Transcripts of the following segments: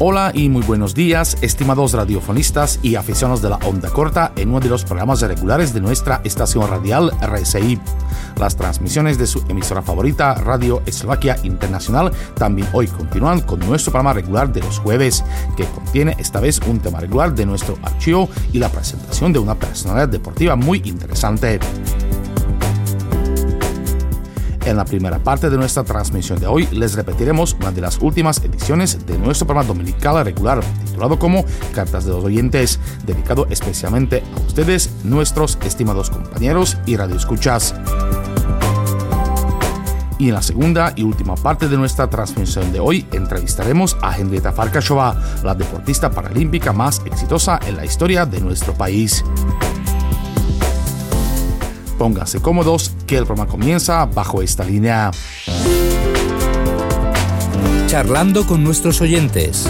Hola y muy buenos días, estimados radiofonistas y aficionados de la onda corta en uno de los programas regulares de nuestra estación radial RSI. Las transmisiones de su emisora favorita, Radio Eslovaquia Internacional, también hoy continúan con nuestro programa regular de los jueves, que contiene esta vez un tema regular de nuestro archivo y la presentación de una personalidad deportiva muy interesante. En la primera parte de nuestra transmisión de hoy les repetiremos una de las últimas ediciones de nuestro programa dominical regular titulado como Cartas de los Oyentes, dedicado especialmente a ustedes, nuestros estimados compañeros y radioescuchas. Y en la segunda y última parte de nuestra transmisión de hoy entrevistaremos a Henrieta Farkasová, la deportista paralímpica más exitosa en la historia de nuestro país. Pónganse cómodos, que el programa comienza bajo esta línea. Charlando con nuestros oyentes.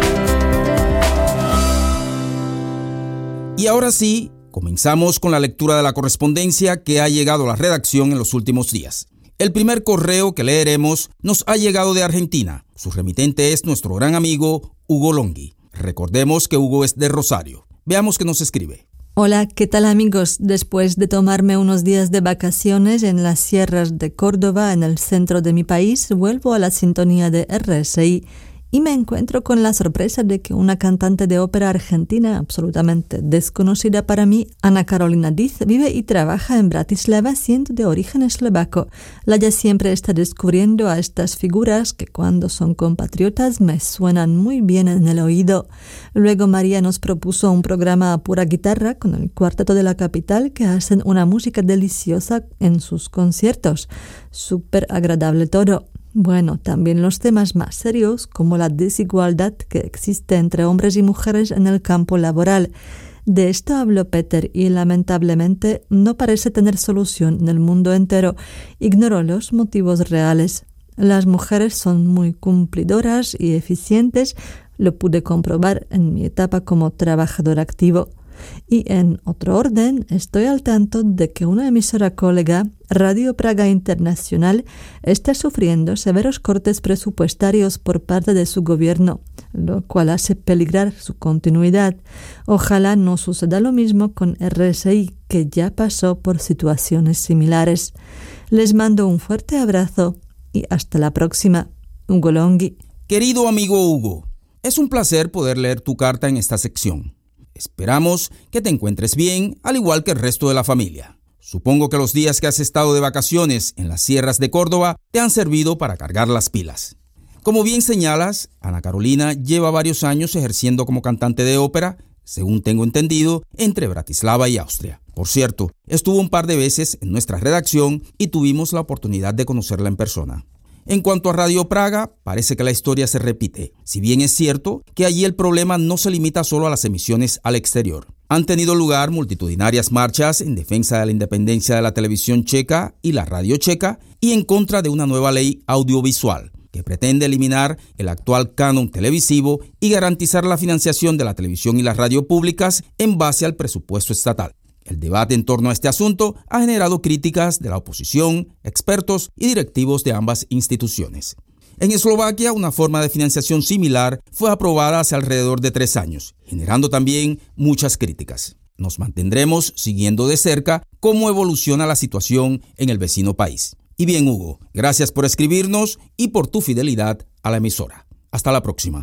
Y ahora sí, comenzamos con la lectura de la correspondencia que ha llegado a la redacción en los últimos días. El primer correo que leeremos nos ha llegado de Argentina. Su remitente es nuestro gran amigo Hugo Longhi. Recordemos que Hugo es de Rosario. Veamos qué nos escribe. Hola, ¿qué tal amigos? Después de tomarme unos días de vacaciones en las sierras de Córdoba, en el centro de mi país, vuelvo a la sintonía de RSI y me encuentro con la sorpresa de que una cantante de ópera argentina absolutamente desconocida para mí, Ana Carolina Diz, vive y trabaja en Bratislava siendo de origen eslovaco. Laya siempre está descubriendo a estas figuras que cuando son compatriotas me suenan muy bien en el oído. Luego María nos propuso un programa a pura guitarra con el Cuarteto de la Capital que hacen una música deliciosa en sus conciertos. Súper agradable todo. Bueno, también los temas más serios como la desigualdad que existe entre hombres y mujeres en el campo laboral. De esto habló Peter y lamentablemente no parece tener solución en el mundo entero. Ignoro los motivos reales. Las mujeres son muy cumplidoras y eficientes, lo pude comprobar en mi etapa como trabajador activo. Y en otro orden, estoy al tanto de que una emisora colega, Radio Praga Internacional, está sufriendo severos cortes presupuestarios por parte de su gobierno, lo cual hace peligrar su continuidad. Ojalá no suceda lo mismo con RSI, que ya pasó por situaciones similares. Les mando un fuerte abrazo y hasta la próxima. Hugo Longhi. Querido amigo Hugo, es un placer poder leer tu carta en esta sección. Esperamos que te encuentres bien, al igual que el resto de la familia. Supongo que los días que has estado de vacaciones en las sierras de Córdoba te han servido para cargar las pilas. Como bien señalas, Ana Carolina lleva varios años ejerciendo como cantante de ópera, según tengo entendido, entre Bratislava y Austria. Por cierto, estuvo un par de veces en nuestra redacción y tuvimos la oportunidad de conocerla en persona. En cuanto a Radio Praga, parece que la historia se repite, si bien es cierto que allí el problema no se limita solo a las emisiones al exterior. Han tenido lugar multitudinarias marchas en defensa de la independencia de la televisión checa y la radio checa y en contra de una nueva ley audiovisual que pretende eliminar el actual canon televisivo y garantizar la financiación de la televisión y la radio públicas en base al presupuesto estatal. El debate en torno a este asunto ha generado críticas de la oposición, expertos y directivos de ambas instituciones. En Eslovaquia, una forma de financiación similar fue aprobada hace alrededor de 3 años, generando también muchas críticas. Nos mantendremos siguiendo de cerca cómo evoluciona la situación en el vecino país. Y bien, Hugo, gracias por escribirnos y por tu fidelidad a la emisora. Hasta la próxima.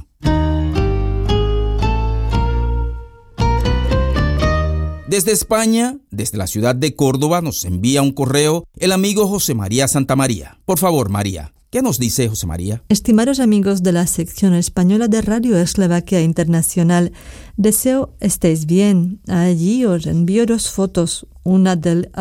Desde España, desde la ciudad de Córdoba, nos envía un correo el amigo José María Santamaría. Por favor, María, ¿qué nos dice José María? Estimados amigos de la sección española de Radio Eslovaquia Internacional, deseo estéis bien. Allí os envío 2 fotos, una del